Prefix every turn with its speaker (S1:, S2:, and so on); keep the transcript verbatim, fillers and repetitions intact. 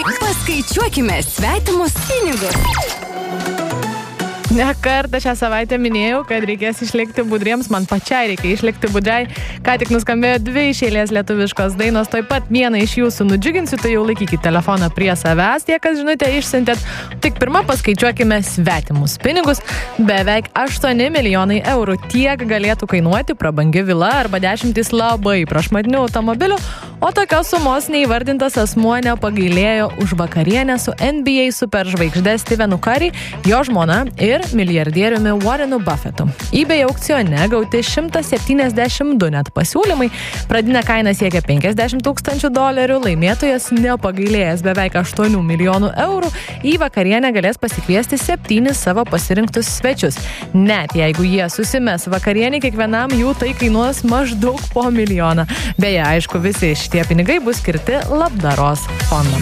S1: Paskaičiuokime svetimus pinigus.
S2: Ne kartą šią savaitę minėjau, kad reikės išlikti budriems, man pačiai reikia išlikti budriai. Ką tik nuskambėjo dvi iš eilės lietuviškos dainos, toj pat vieną iš jūsų nudžiuginsiu, tai jau laikykite telefoną prie savęs, tie, kas žinote, išsiuntėt. Tik pirmą paskaičiuokime svetimus pinigus. Beveik aštuoni milijonai eurų tiek galėtų kainuoti prabangi vila arba dešimtys labai prašmatnių automobilių, o tokios sumos neįvardintas asmuo nepagailėjo už vakarienę su N B A superžvaigžde Stevenu Curry, jo žmona ir milijardieriumi Warrenu Buffettu. eBay aukcione gauti šimtas septyniasdešimt du net pasiūlymai. Pradinė kaina siekia penkiasdešimt tūkstančių dolerių, laimėtojas nepagailėjęs beveik aštuonių milijonų eurų. Į vakarienę galės pasikviesti septynis savo pasirinktus svečius. Net jeigu jie susimes vakarienį, kiekvienam jų tai kainuos maždaug po milijoną. Beje, aišku, visi šitie pinigai bus skirti labdaros fondams.